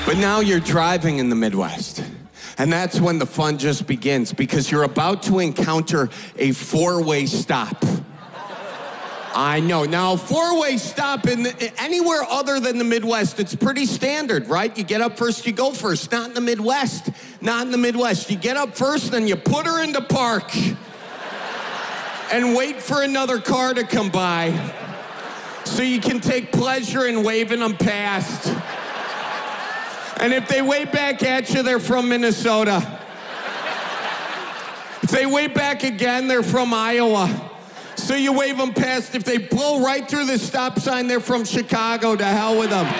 But now you're driving in the Midwest. And that's when the fun just begins, because you're about to encounter a four-way stop. I know. Now, four-way stop anywhere other than the Midwest, it's pretty standard, right? You get up first, you go first. Not in the Midwest. Not in the Midwest. You get up first, then you put her into park and wait for another car to come by so you can take pleasure in waving them past. And if they wave back at you, they're from Minnesota. If they wave back again, they're from Iowa. So you wave them past. If they blow right through the stop sign, they're from Chicago. To hell with them.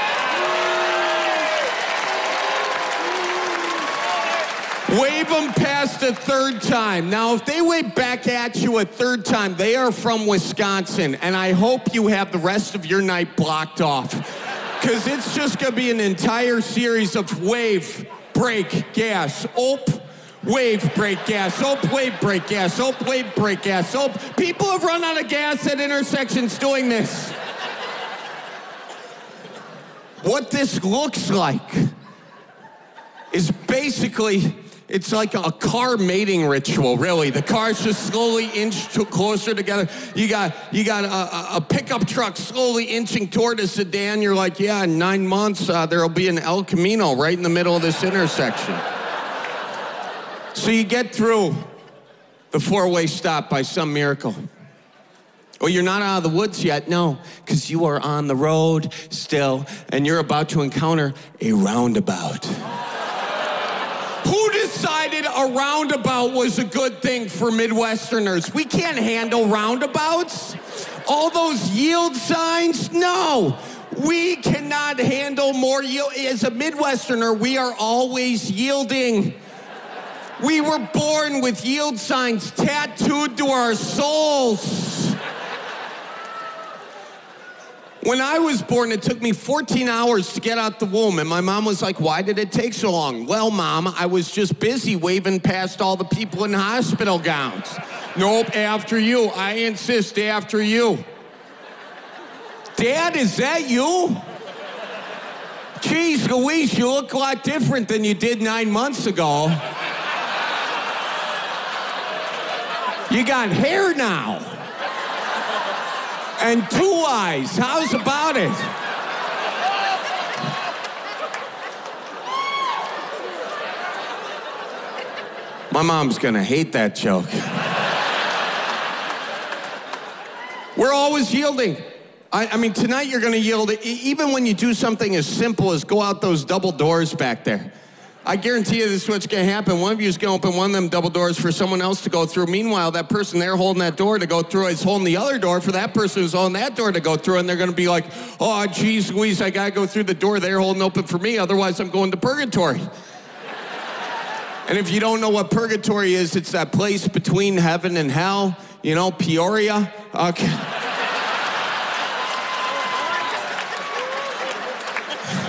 Wave them past a third time. Now, if they wave back at you a third time, they are from Wisconsin. And I hope you have the rest of your night blocked off. Because it's just going to be an entire series of wave, brake, gas, wave, brake, gas, wave, brake, gas, wave, brake, gas, People have run out of gas at intersections doing this. What this looks like is basically, it's like a car mating ritual, really. The cars just slowly inch closer together. You got a pickup truck slowly inching toward a sedan. You're like, yeah, in 9 months, there'll be an El Camino right in the middle of this intersection. So you get through the four-way stop by some miracle. Oh, you're not out of the woods yet? No, because you are on the road still, and you're about to encounter a roundabout. Who decided a roundabout was a good thing for Midwesterners? We can't handle roundabouts. All those yield signs? No. We cannot handle more yield. As a Midwesterner, we are always yielding. We were born with yield signs tattooed to our souls. When I was born, it took me 14 hours to get out the womb, and my mom was like, why did it take so long? Well, Mom, I was just busy waving past all the people in hospital gowns. Nope, after you. I insist, after you. Dad, is that you? Geez, Louise, you look a lot different than you did 9 months ago. You got hair now. And 2 eyes. How's about it? My mom's gonna hate that joke. We're always yielding. I mean, tonight you're gonna yield, even when you do something as simple as go out those double doors back there. I guarantee you this is what's going to happen. One of you is going to open one of them double doors for someone else to go through. Meanwhile, that person there holding that door to go through is holding the other door for that person who's holding that door to go through. And they're going to be like, oh, geez, Louise, I got to go through the door they're holding open for me. Otherwise, I'm going to purgatory. And if you don't know what purgatory is, it's that place between heaven and hell. You know, Peoria. Okay.